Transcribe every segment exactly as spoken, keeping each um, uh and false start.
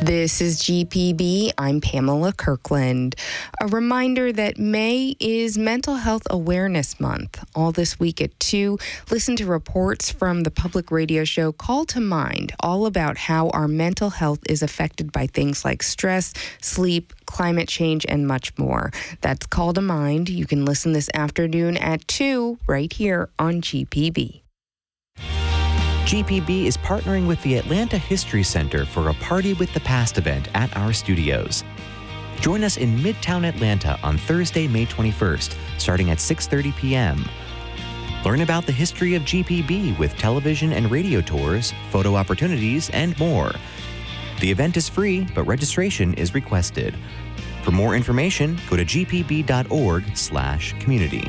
This is G P B. I'm Pamela Kirkland. A reminder that May is Mental Health Awareness Month. All this week at two, listen to reports from the public radio show Call to Mind, all about how our mental health is affected by things like stress, sleep, climate change, and much more. That's Call to Mind. You can listen this afternoon at two right here on G P B. G P B is partnering with the Atlanta History Center for a Party with the Past event at our studios. Join us in Midtown Atlanta on Thursday, May twenty-first, starting at six thirty p.m. Learn about the history of G P B with television and radio tours, photo opportunities, and more. The event is free, but registration is requested. For more information, go to g p b dot org slash community.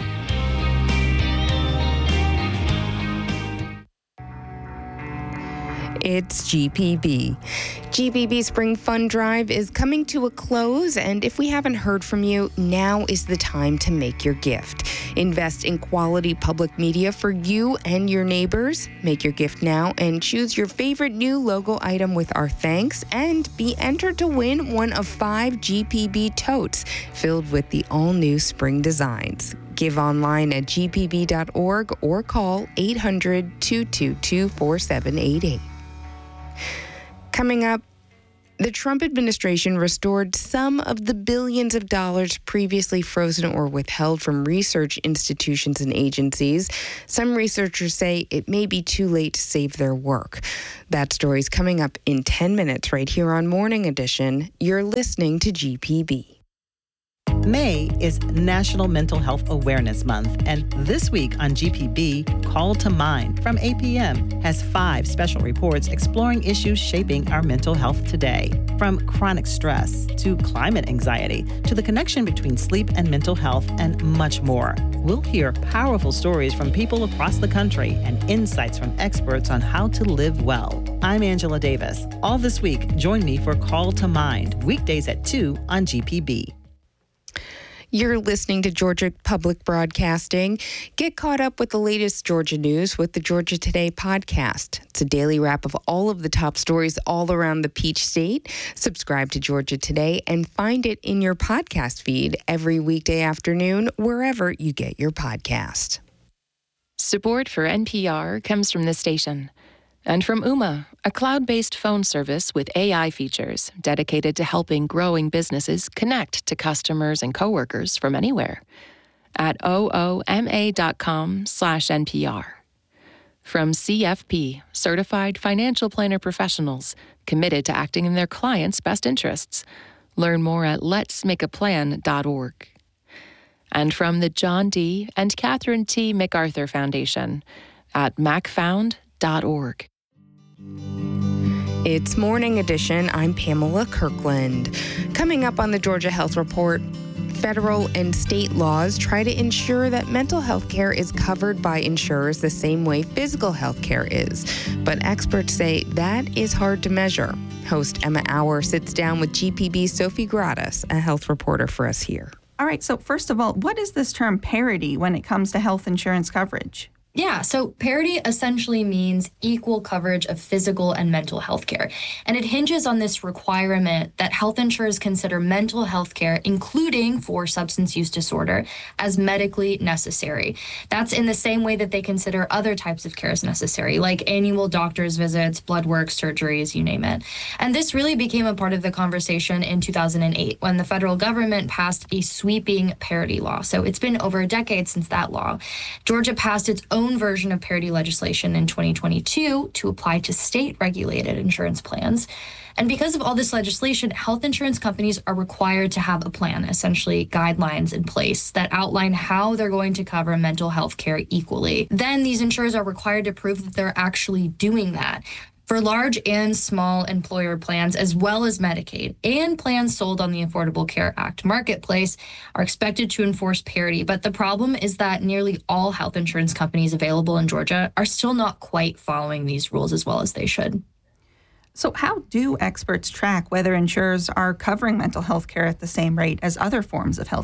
It's G P B. G P B Spring Fund Drive is coming to a close, and if we haven't heard from you, now is the time to make your gift. Invest in quality public media for you and your neighbors. Make your gift now and choose your favorite new logo item with our thanks, and be entered to win one of five G P B totes filled with the all-new spring designs. Give online at g p b dot org or call eight hundred, two two two, four seven eight eight. Coming up, the Trump administration restored some of the billions of dollars previously frozen or withheld from research institutions and agencies. Some researchers say it may be too late to save their work. That story's coming up in ten minutes right here on Morning Edition. You're listening to G P B. May is National Mental Health Awareness Month, and this week on G P B, Call to Mind from eight p.m. has five special reports exploring issues shaping our mental health today. From chronic stress to climate anxiety to the connection between sleep and mental health and much more. We'll hear powerful stories from people across the country and insights from experts on how to live well. I'm Angela Davis. All this week, join me for Call to Mind, weekdays at two on G P B. You're listening to Georgia Public Broadcasting. Get caught up with the latest Georgia news with the Georgia Today podcast. It's a daily wrap of all of the top stories all around the Peach State. Subscribe to Georgia Today and find it in your podcast feed every weekday afternoon, wherever you get your podcast. Support for N P R comes from this station. And from Ooma, a cloud-based phone service with A I features dedicated to helping growing businesses connect to customers and coworkers from anywhere at ooma.com slash NPR. From C F P, Certified Financial Planner Professionals, committed to acting in their clients' best interests. Learn more at lets make a plan dot org. And from the John D. and Catherine T. MacArthur Foundation at mac found dot org. It's Morning Edition. I'm Pamela Kirkland. Coming up on the Georgia Health Report, federal and state laws try to ensure that mental health care is covered by insurers the same way physical health care is. But experts say that is hard to measure. Host Emma Auer sits down with G P B's Sophie Gratis, a health reporter for us here. All right, so first of all, what is this term parity when it comes to health insurance coverage? Yeah, so parity essentially means equal coverage of physical and mental health care. And it hinges on this requirement that health insurers consider mental health care, including for substance use disorder, as medically necessary. That's in the same way that they consider other types of care as necessary, like annual doctor's visits, blood work, surgeries, you name it. And this really became a part of the conversation in two thousand eight when the federal government passed a sweeping parity law. So it's been over a decade since that law. Georgia passed its own version of parity legislation in twenty twenty-two to apply to state-regulated insurance plans. And because of all this legislation, health insurance companies are required to have a plan, essentially guidelines in place that outline how they're going to cover mental health care equally. Then these insurers are required to prove that they're actually doing that. For large and small employer plans, as well as Medicaid, and plans sold on the Affordable Care Act marketplace are expected to enforce parity. But the problem is that nearly all health insurance companies available in Georgia are still not quite following these rules as well as they should. So how do experts track whether insurers are covering mental health care at the same rate as other forms of health care?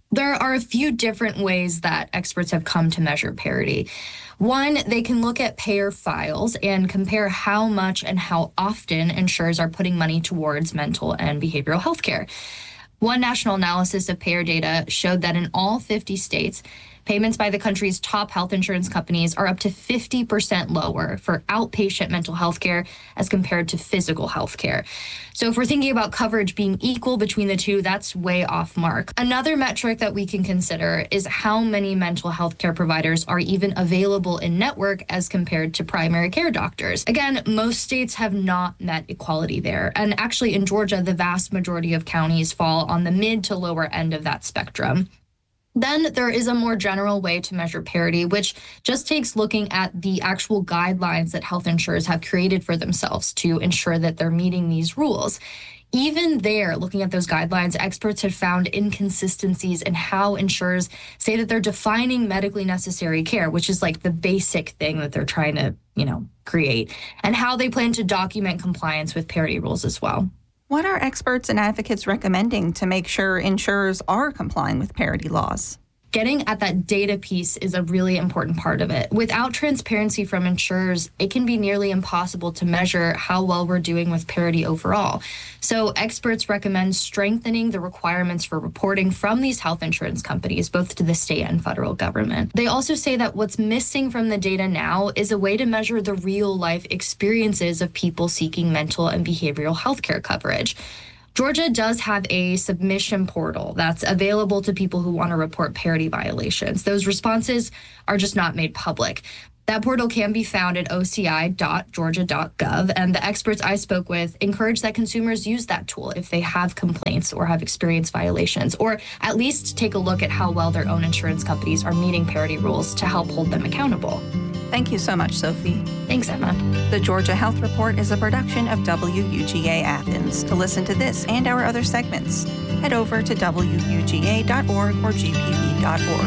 There are a few different ways that experts have come to measure parity. One, they can look at payer files and compare how much and how often insurers are putting money towards mental and behavioral health care. One national analysis of payer data showed that in all fifty states, payments by the country's top health insurance companies are up to fifty percent lower for outpatient mental health care as compared to physical health care. So if we're thinking about coverage being equal between the two, that's way off mark. Another metric that we can consider is how many mental health care providers are even available in network as compared to primary care doctors. Again, most states have not met equality there. And actually in Georgia, the vast majority of counties fall on the mid to lower end of that spectrum. Then there is a more general way to measure parity, which just takes looking at the actual guidelines that health insurers have created for themselves to ensure that they're meeting these rules. Even there, looking at those guidelines, experts have found inconsistencies in how insurers say that they're defining medically necessary care, which is like the basic thing that they're trying to, you know, create, and how they plan to document compliance with parity rules as well. What are experts and advocates recommending to make sure insurers are complying with parity laws? Getting at that data piece is a really important part of it. Without transparency from insurers, it can be nearly impossible to measure how well we're doing with parity overall. So experts recommend strengthening the requirements for reporting from these health insurance companies, both to the state and federal government. They also say that what's missing from the data now is a way to measure the real life experiences of people seeking mental and behavioral health care coverage. Georgia does have a submission portal that's available to people who want to report parity violations. Those responses are just not made public. That portal can be found at o c i dot georgia dot gov, and the experts I spoke with encourage that consumers use that tool if they have complaints or have experienced violations, or at least take a look at how well their own insurance companies are meeting parity rules to help hold them accountable. Thank you so much, Sophie. Thanks, Emma. The Georgia Health Report is a production of W U G A Athens. To listen to this and our other segments, head over to w u g a dot org or g p b dot org.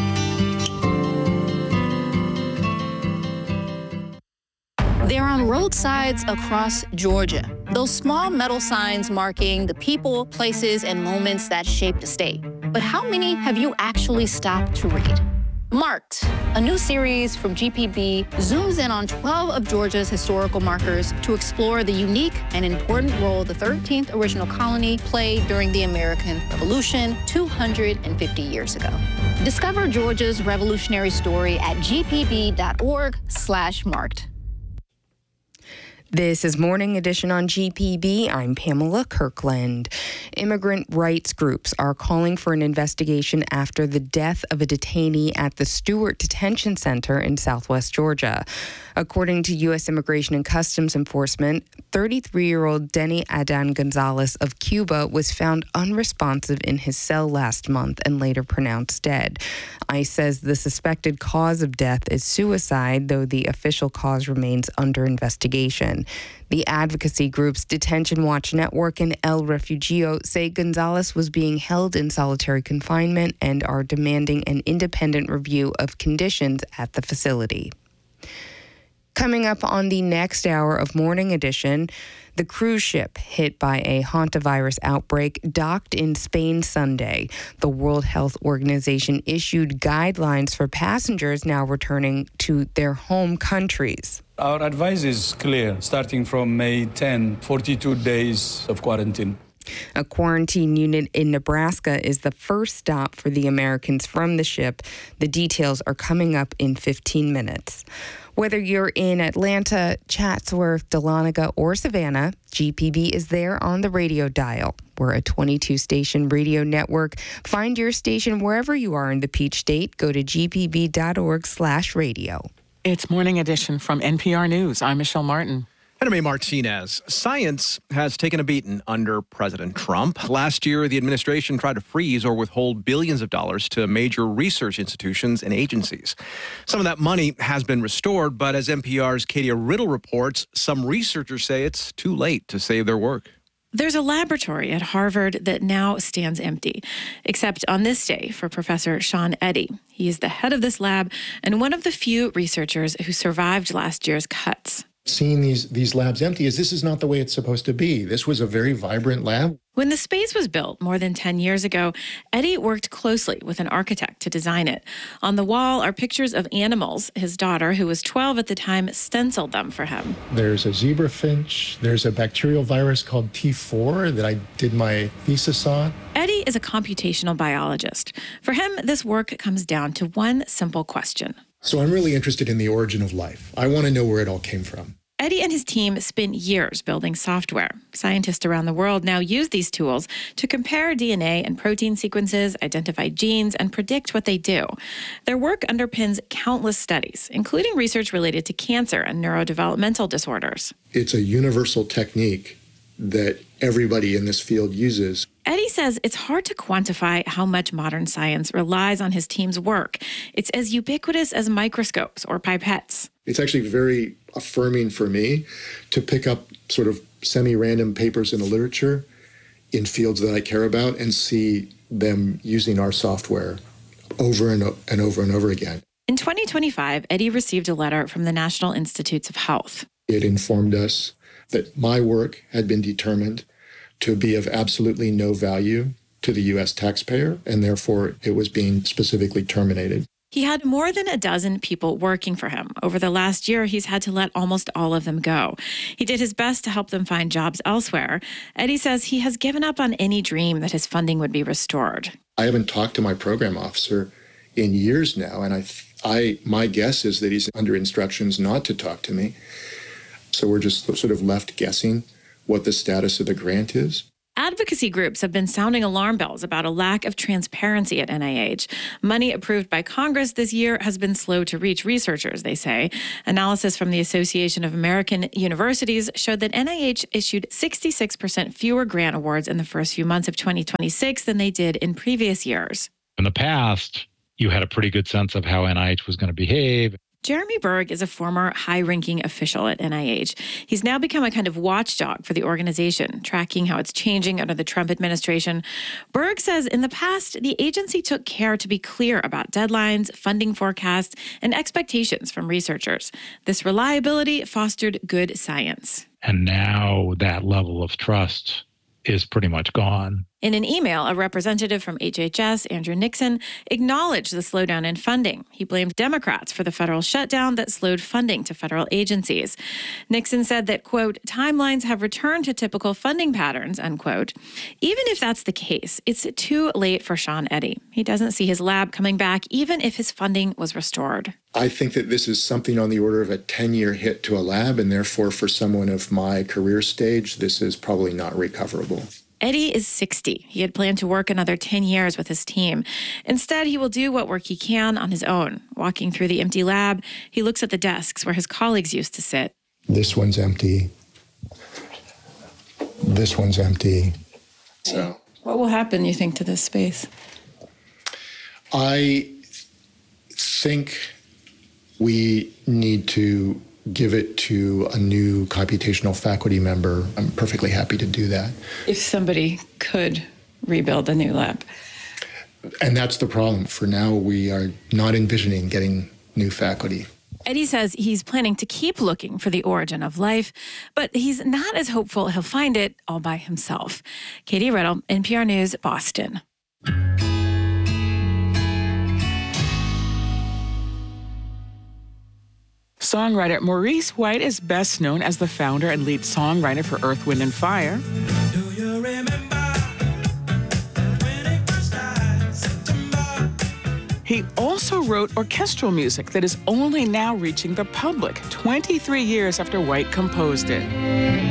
They're on roadsides across Georgia. Those small metal signs marking the people, places, and moments that shaped a state. But how many have you actually stopped to read? Marked, a new series from G P B, zooms in on twelve of Georgia's historical markers to explore the unique and important role the thirteenth original colony played during the American Revolution two hundred fifty years ago. Discover Georgia's revolutionary story at g p b dot org slash marked. This is Morning Edition on G P B. I'm Pamela Kirkland. Immigrant rights groups are calling for an investigation after the death of a detainee at the Stewart Detention Center in southwest Georgia. According to U S Immigration and Customs Enforcement, thirty-three-year-old Denny Adan Gonzalez of Cuba was found unresponsive in his cell last month and later pronounced dead. ICE says the suspected cause of death is suicide, though the official cause remains under investigation. The advocacy groups Detention Watch Network and El Refugio say Gonzalez was being held in solitary confinement and are demanding an independent review of conditions at the facility. Coming up on the next hour of Morning Edition, the cruise ship hit by a hantavirus outbreak docked in Spain Sunday. The World Health Organization issued guidelines for passengers now returning to their home countries. Our advice is clear, starting from May tenth, forty-two days of quarantine. A quarantine unit in Nebraska is the first stop for the Americans from the ship. The details are coming up in fifteen minutes. Whether you're in Atlanta, Chatsworth, Dahlonega, or Savannah, G P B is there on the radio dial. We're a twenty-two station radio network. Find your station wherever you are in the Peach State. Go to g p b dot org slash radio. It's Morning Edition from N P R News. I'm Michelle Martin. And I'm Martinez. Science has taken a beating under President Trump. Last year, the administration tried to freeze or withhold billions of dollars to major research institutions and agencies. Some of that money has been restored, but as N P R's Katia Riddle reports, some researchers say it's too late to save their work. There's a laboratory at Harvard that now stands empty, except on this day for Professor Sean Eddy. He is the head of this lab and one of the few researchers who survived last year's cuts. seeing these, these labs empty is this is not the way it's supposed to be. This was a very vibrant lab. When the space was built more than ten years ago, Eddie worked closely with an architect to design it. On the wall are pictures of animals. His daughter, who was twelve at the time, stenciled them for him. There's a zebra finch. There's a bacterial virus called T four that I did my thesis on. Eddie is a computational biologist. For him, this work comes down to one simple question. So I'm really interested in the origin of life. I want to know where it all came from. Eddie and his team spent years building software. Scientists around the world now use these tools to compare D N A and protein sequences, identify genes, and predict what they do. Their work underpins countless studies, including research related to cancer and neurodevelopmental disorders. It's a universal technique that everybody in this field uses. Eddie says it's hard to quantify how much modern science relies on his team's work. It's as ubiquitous as microscopes or pipettes. It's actually very affirming for me to pick up sort of semi-random papers in the literature in fields that I care about and see them using our software over and, and over and over again. In twenty twenty-five, Eddie received a letter from the National Institutes of Health. It informed us that my work had been determined to be of absolutely no value to the U S taxpayer, and therefore it was being specifically terminated. He had more than a dozen people working for him. Over the last year, he's had to let almost all of them go. He did his best to help them find jobs elsewhere. Eddie says he has given up on any dream that his funding would be restored. I haven't talked to my program officer in years now, and I, I, my guess is that he's under instructions not to talk to me. So we're just sort of left guessing what the status of the grant is. Advocacy groups have been sounding alarm bells about a lack of transparency at N I H. Money approved by Congress this year has been slow to reach researchers, they say. Analysis from the Association of American Universities showed that N I H issued sixty-six percent fewer grant awards in the first few months of twenty twenty-six than they did in previous years. In the past, you had a pretty good sense of how N I H was going to behave. Jeremy Berg is a former high-ranking official at N I H. He's now become a kind of watchdog for the organization, tracking how it's changing under the Trump administration. Berg says in the past, the agency took care to be clear about deadlines, funding forecasts, and expectations from researchers. This reliability fostered good science. And now that level of trust is pretty much gone. In an email, a representative from H H S, Andrew Nixon, acknowledged the slowdown in funding. He blamed Democrats for the federal shutdown that slowed funding to federal agencies. Nixon said that, quote, timelines have returned to typical funding patterns, unquote. Even if that's the case, it's too late for Sean Eddy. He doesn't see his lab coming back, even if his funding was restored. I think that this is something on the order of a ten-year hit to a lab, and therefore for someone of my career stage, this is probably not recoverable. Eddie is sixty. He had planned to work another ten years with his team. Instead, he will do what work he can on his own. Walking through the empty lab, he looks at the desks where his colleagues used to sit. This one's empty. This one's empty. So, what will happen, you think, to this space? I think we need to give it to a new computational faculty member. I'm perfectly happy to do that. If somebody could rebuild a new lab. And that's the problem. For now, we are not envisioning getting new faculty. Eddie says he's planning to keep looking for the origin of life, but he's not as hopeful he'll find it all by himself. Katie Riddle, N P R News, Boston. Songwriter Maurice White is best known as the founder and lead songwriter for Earth, Wind and Fire. Do you remember when it first died, September? He also wrote orchestral music that is only now reaching the public twenty-three years after White composed it.